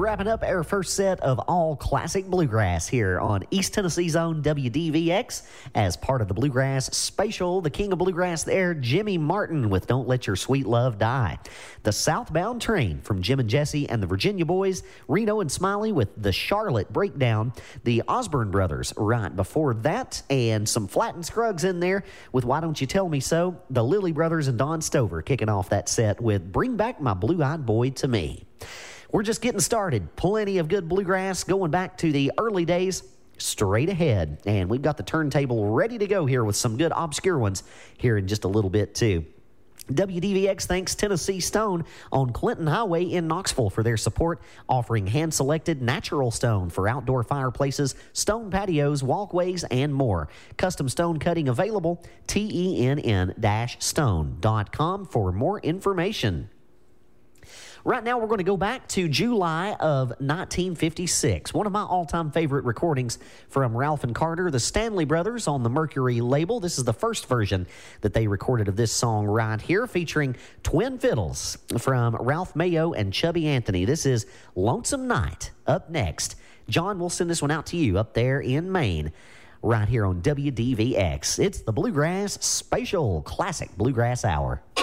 Wrapping up our first set of all classic bluegrass here on East Tennessee's own WDVX as part of the Bluegrass Spatial. The king of bluegrass there, Jimmy Martin with Don't Let Your Sweet Love Die. The Southbound Train from Jim and Jesse and the Virginia Boys, Reno and Smiley with the Charlotte Breakdown, the Osborne Brothers right before that, and some Flatt and Scruggs in there with Why Don't You Tell Me So, the Lilly Brothers and Don Stover kicking off that set with Bring Back My Blue-Eyed Boy to Me. We're just getting started. Plenty of good bluegrass going back to the early days straight ahead. And we've got the turntable ready to go here with some good obscure ones here in just a little bit too. WDVX thanks Tennessee Stone on Clinton Highway in Knoxville for their support, offering hand-selected natural stone for outdoor fireplaces, stone patios, walkways, and more. Custom stone cutting available, tenn-stone.com for more information. Right now, we're going to go back to July of 1956. One of my all-time favorite recordings from Ralph and Carter, the Stanley Brothers on the Mercury label. This is the first version that they recorded of this song right here, featuring twin fiddles from Ralph Mayo and Chubby Anthony. This is Lonesome Night. Up next, John, we'll send this one out to you up there in Maine, right here on WDVX. It's the Bluegrass Spatial Classic Bluegrass Hour.